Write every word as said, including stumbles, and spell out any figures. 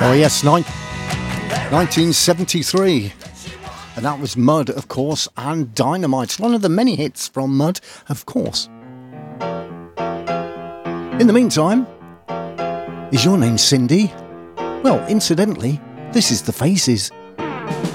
Oh yes, nineteen seventy-three. And that was Mud, of course, and Dynamite. One of the many hits from Mud, of course. In the meantime, is your name Cindy? Well, incidentally, this is The Faces.